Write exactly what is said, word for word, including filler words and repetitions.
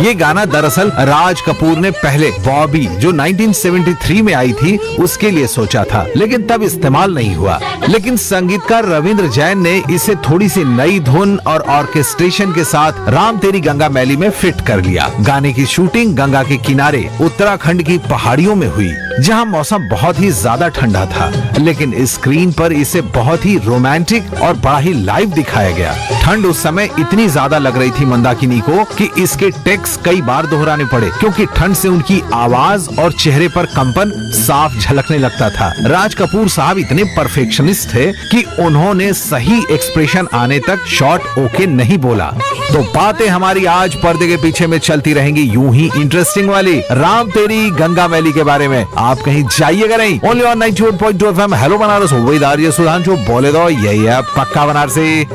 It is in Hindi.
ये गाना दरअसल राज कपूर ने पहले बॉबी जो उन्नीस सौ तिहत्तर में आई थी उसके लिए सोचा था, लेकिन तब इस्तेमाल नहीं हुआ। लेकिन संगीतकार रविंद्र जैन ने इसे थोड़ी सी नई धुन और ऑर्केस्ट्रेशन के साथ राम तेरी गंगा मैली में फिट कर लिया। गाने की शूटिंग गंगा के किनारे उत्तराखंड की पहाड़ियों में हुई, जहां मौसम बहुत ही ज्यादा ठंडा था, लेकिन स्क्रीन पर इसे बहुत ही रोमांटिक और बड़ा ही लाइव दिखाया गया। ठंड उस समय इतनी ज्यादा लग रही थी मंदाकिनी को कि इसके टेक्स्ट कई बार दोहराने पड़े, क्योंकि ठंड से उनकी आवाज और चेहरे पर कंपन साफ झलकने लगता था। राज कपूर साहब इतने परफेक्शनिस्ट थे कि उन्होंने सही एक्सप्रेशन आने तक शॉट ओके नहीं बोला। तो बातें हमारी आज पर्दे के पीछे में चलती रहेंगी यूं ही इंटरेस्टिंग वाली राम तेरी गंगा मैली के बारे में। आप कहीं जाइएगा नहीं, only on ninety one point two F M. Hello Banaras, with RJ Sudhanshu, बोले दो यही है पक्का बनारसी।